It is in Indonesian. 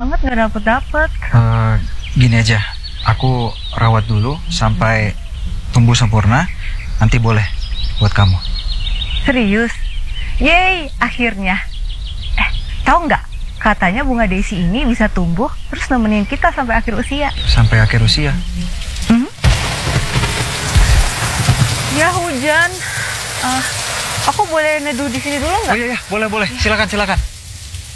banget nggak dapet. Gini aja, aku rawat dulu sampai tumbuh sempurna, nanti boleh buat kamu. Serius? Yeay, akhirnya. Tahu nggak? Katanya bunga Daisy ini bisa tumbuh terus nemenin kita sampai akhir usia. Sampai akhir usia? Ya hujan. Aku boleh neduh di sini dulu nggak? Oh iya, boleh. Silakan.